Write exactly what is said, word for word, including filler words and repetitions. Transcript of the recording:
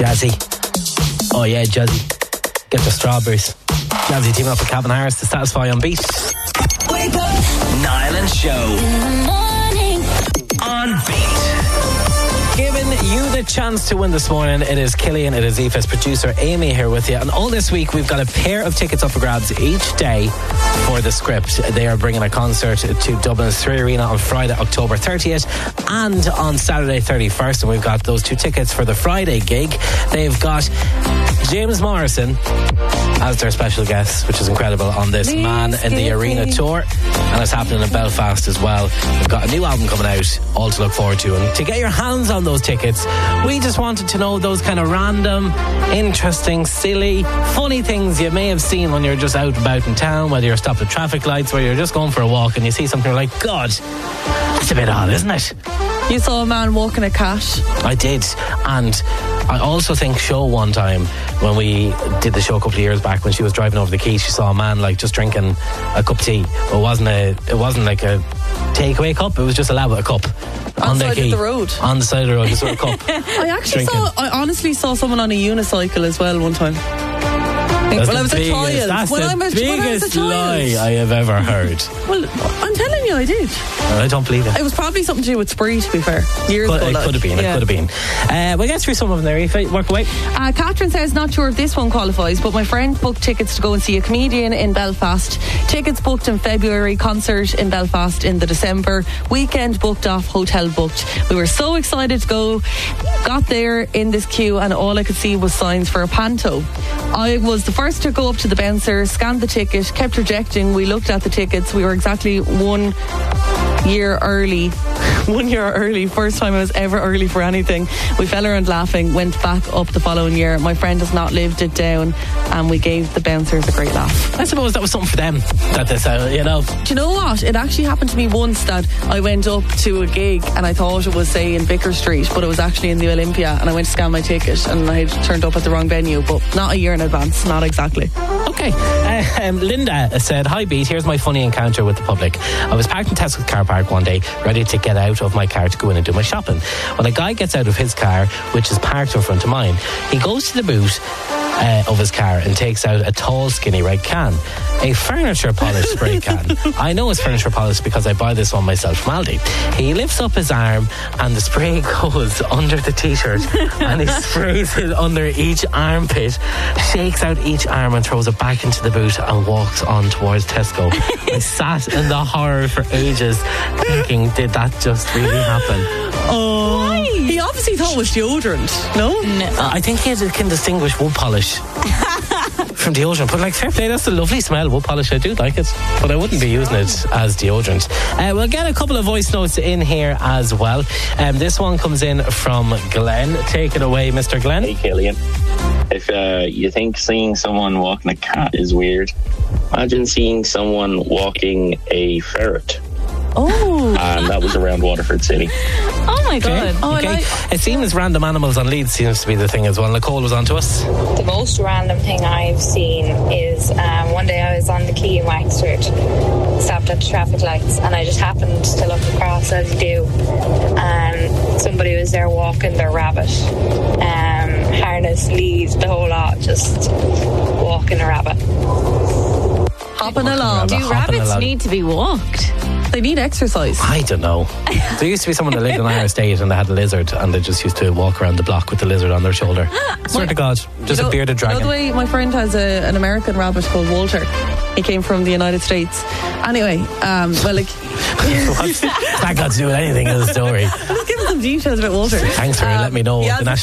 Jazzy. Oh yeah, Jazzy. Get the strawberries. Jazzy teaming up with Calvin Harris to Satisfy on Beat. Wake up. Niall and Show. In the morning. On Beat. Giving you the chance to win this morning, it is Killian, it is Aoife's producer Amy here with you, and all this week we've got a pair of tickets up for grabs each day for The Script. They are bringing a concert to Dublin's Three Arena on Friday, October thirtieth, and on Saturday thirty-first, and we've got those two tickets for the Friday gig. They've got James Morrison as their special guest, which is incredible, on this Please Man in the Arena me. tour, and it's happening in Belfast as well. We've got a new album coming out, all to look forward to, and to get your hands on those tickets, we just wanted to know those kind of random, interesting, silly, funny things you may have seen when you're just out and about in town, whether you're stopped at traffic lights, whether you're just going for a walk and you see something, you're like, God, that's a bit odd, isn't it? You saw a man walking a cat. I did, and I also think Show one time when we did the show a couple of years back, when she was driving over the quay, she saw a man like just drinking a cup of tea. It wasn't a, it wasn't like a takeaway cup. It was just a lab a cup On on the the side quay, of the road. on the side of the road, just with a cup. I actually Drinking. saw, I honestly saw someone on a unicycle as well one time. That's when the I was biggest, a child. That's when, the I was, when I was a biggest child. lie I have ever heard. Well, I'm telling you, I did. I don't believe it. It was probably something to do with Spree, to be fair. Years But ago. it like. could have been. It Yeah. could have been. Uh, we'll get through some of them there. If I work away. Uh, Catherine says, not sure if this one qualifies, but my friend booked tickets to go and see a comedian in Belfast. Tickets booked in February, concert in Belfast in the December, weekend booked off, hotel booked. We were so excited to go, got there in this queue, and all I could see was signs for a panto. I was the first to go up to the bouncer, scanned the ticket, kept rejecting. We looked at the tickets. We were exactly one year early. One year early. First time I was ever early for anything. We fell around laughing, went back up the following year. My friend has not lived it down, and we gave the bouncers a great laugh. I suppose that was something for them. That this, uh, you know. Do you know what? It actually happened to me once that I went up to a gig and I thought it was, say, in Vicar Street, but it was actually in the Olympia, and I went to scan my ticket and I had turned up at the wrong venue, but not a year in advance. Not exactly. Okay. Uh, um, Linda said, hi Beat, here's my funny encounter with the public. I was parked in Tesco car park one day, ready to get out of my car to go in and do my shopping. When a guy gets out of his car, which is parked in front of mine, he goes to the boot uh, of his car and takes out a tall, skinny red can. A furniture polish spray can. I know it's furniture polish because I buy this one myself from Aldi. He lifts up his arm and the spray goes under the t-shirt and he sprays it under each armpit, shakes out each arm and throws it back into the boot and walks on towards Tesco. I sat in the horror for ages thinking, did that just really happen? Oh. Why? He obviously thought it was deodorant. No? No. I think he can distinguish wood polish from deodorant, but like, fair play, that's a lovely smell, wood polish. I do like it, but I wouldn't be using it as deodorant. Uh, we'll get a couple of voice notes in here as well. Um, this one comes in from Glenn. Take it away, Mister Glenn. Hey Killian, if uh, you think seeing someone walking a cat is weird, imagine seeing someone walking a ferret. Oh. And that was around Waterford City. Oh my god. Okay. Oh, I okay. like- It seems random animals on Leeds seems to be the thing as well. Nicole was on to us. The most random thing I've seen is um, one day I was on the quay in Wexford, stopped at the traffic lights, and I just happened to look across as you do, and somebody was there walking their rabbit, um, harness, lead, the whole lot, just walking a rabbit. Hopping along. rabbit. Do Hopping rabbits along. need to be walked? They need exercise. I don't know. There used to be someone that lived in our estate and they had a lizard and they just used to walk around the block with the lizard on their shoulder. Swear to God, just You know- a bearded dragon. You know the way my friend has a, an American rabbit called Walter. He came from the United States. Anyway, um, well, like... What's that got to do with anything in the story? I'm just giving some details about Walter. Thanks for Um, letting me know he the has a national